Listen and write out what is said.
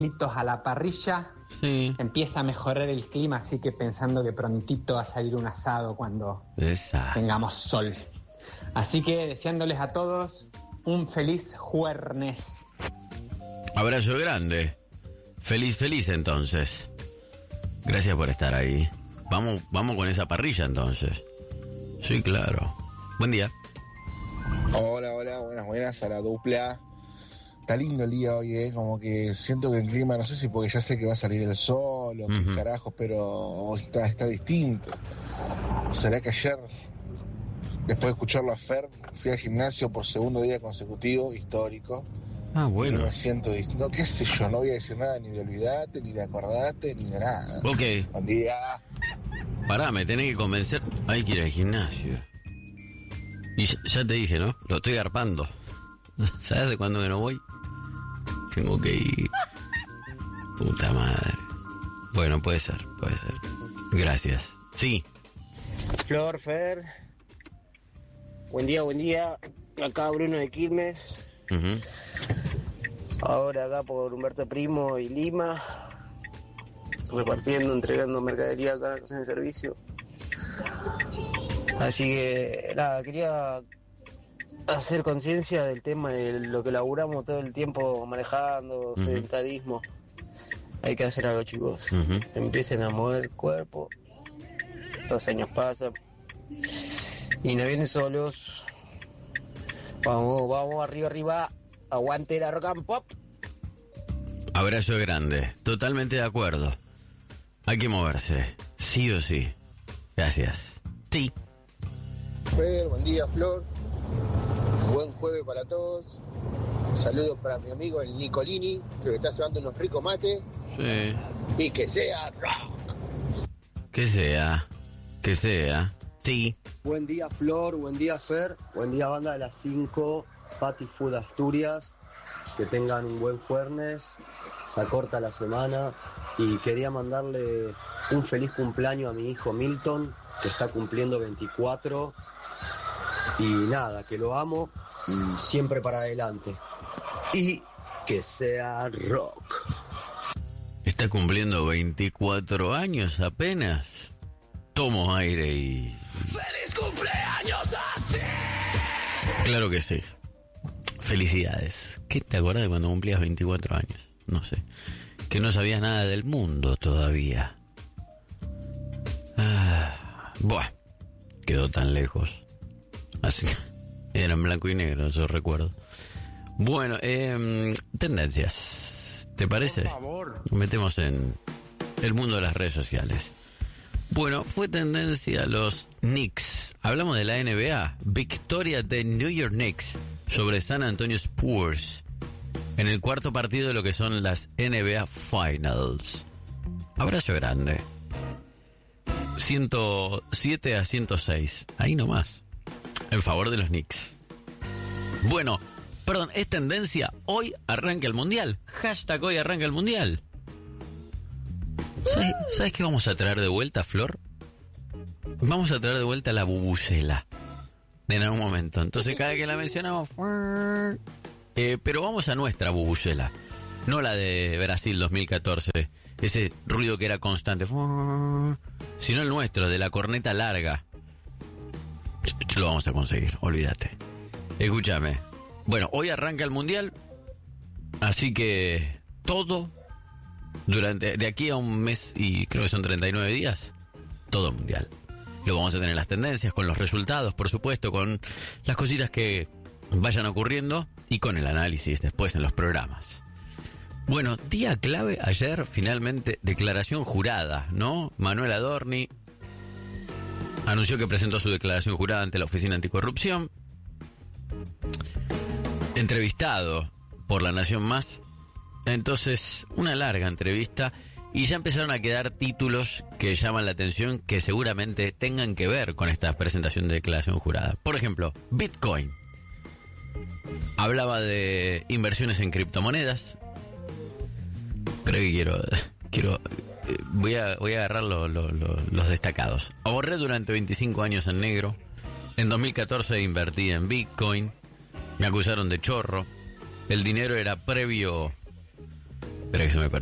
a la parrilla, Sí. empieza a mejorar el clima, así que pensando que prontito va a salir un asado cuando tengamos sol. Así que deseándoles a todos un feliz jueves. Abrazo grande. Feliz entonces. Gracias por estar ahí. Vamos con esa parrilla entonces. Sí, claro. Buen día. Hola, buenas a la dupla. Está lindo el día hoy, como que siento que el clima, no sé si porque ya sé que va a salir el sol o qué carajos, pero hoy está distinto. ¿Será que ayer, después de escucharlo a Fer, fui al gimnasio por segundo día consecutivo, histórico? Ah, bueno. Y me siento distinto, qué sé yo, no voy a decir nada ni de olvidate, ni de acordate, ni de nada. Ok. Buen día. Pará, me tenés que convencer. Hay que ir al gimnasio. Y ya te dije, ¿no? Lo estoy garpando. ¿Sabes hace cuándo que no voy? Tengo que ir. Puta madre. Bueno, puede ser. Gracias. Sí. Flor, Fer. Buen día. Acá Bruno de Quilmes. Ahora acá por Humberto Primo y Lima. Repartiendo, entregando mercadería acá en la estación de servicio. Así que nada, quería hacer conciencia del tema de lo que laburamos todo el tiempo manejando, sedentarismo. Hay que hacer algo, chicos. Empiecen a mover el cuerpo. Los años pasan y no vienen solos. Vamos arriba. Aguante la rock and pop. Abrazo grande. Totalmente de acuerdo. Hay que moverse. Sí o sí. Gracias. Sí. Fer, buen día, Flor. Buen jueves para todos. Un saludo para mi amigo el Nicolini, que me está llevando unos ricos mates. Sí. Y que sea rock. Que sea. Sí. Buen día, Flor. Buen día, Fer. Buen día, banda de las 5. Pati Food Asturias. Que tengan un buen jueves. Se acorta la semana. Y quería mandarle un feliz cumpleaños a mi hijo Milton, que está cumpliendo 24. Y nada, que lo amo y siempre para adelante. Y que sea rock. Está cumpliendo 24 años apenas. Tomo aire y... ¡Feliz cumpleaños a ti! Claro que sí. Felicidades. ¿Qué te acuerdas de cuando cumplías 24 años? No sé. Que no sabías nada del mundo todavía. Buah. Quedó tan lejos. Así, era en blanco y negro, yo recuerdo. Bueno, tendencias. ¿Te parece? Por favor. Nos metemos en el mundo de las redes sociales. Bueno, fue tendencia los Knicks. Hablamos de la NBA. Victoria de New York Knicks sobre San Antonio Spurs en el cuarto partido de lo que son las NBA Finals. Abrazo grande. 107-106. Ahí nomás. En favor de los Knicks. Bueno, perdón, es tendencia. Hoy arranca el Mundial. Hashtag hoy arranca el Mundial. ¿Sabes qué vamos a traer de vuelta, Flor? Vamos a traer de vuelta la bubucela. En algún momento. Entonces cada que la mencionamos... pero vamos a nuestra bubucela. No la de Brasil 2014. Ese ruido que era constante. Sino el nuestro, de la corneta larga. Lo vamos a conseguir, olvídate. Escúchame. Bueno, hoy arranca el Mundial. Así que todo durante de aquí a un mes y creo que son 39 días, todo Mundial. Lo vamos a tener en las tendencias, con los resultados, por supuesto, con las cositas que vayan ocurriendo y con el análisis después en los programas. Bueno, día clave ayer, finalmente, declaración jurada, ¿no? Manuel Adorni anunció que presentó su declaración jurada ante la Oficina Anticorrupción. Entrevistado por La Nación Más. Entonces, una larga entrevista y ya empezaron a quedar títulos que llaman la atención, que seguramente tengan que ver con esta presentación de declaración jurada. Por ejemplo, Bitcoin. Hablaba de inversiones en criptomonedas. Creo que voy a agarrar los destacados. Ahorré durante 25 años en negro. En 2014 invertí en Bitcoin. Me acusaron de chorro. El dinero era previo Espera que se me perdió.